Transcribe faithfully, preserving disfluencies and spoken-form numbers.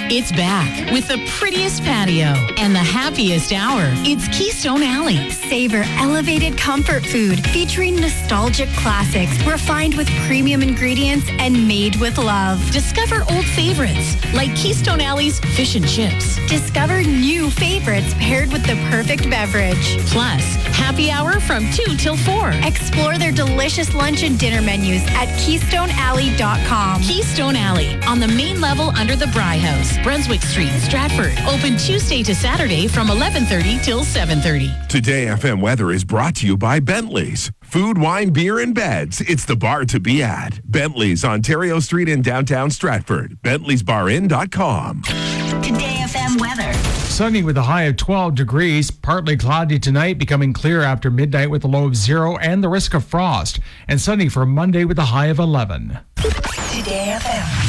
It's back with the prettiest patio and the happiest hour. It's Keystone Alley. Savor elevated comfort food featuring nostalgic classics refined with premium ingredients and made with love. Discover old favorites like Keystone Alley's fish and chips. Discover new favorites paired with the perfect beverage. Plus, happy hour from two till four. Explore their delicious lunch and dinner menus at keystone alley dot com. Keystone Alley on the main level under the Bry House, Brunswick Street, Stratford. Open Tuesday to Saturday from eleven thirty till seven thirty. Today F M weather is brought to you by Bentley's. Food, wine, beer, and beds. It's the bar to be at. Bentley's, Ontario Street in downtown Stratford. Bentley's Bar Inn dot com. Today F M weather. Sunny with a high of twelve degrees. Partly cloudy tonight, becoming clear after midnight with a low of zero and the risk of frost. And sunny for Monday with a high of eleven. Today F M.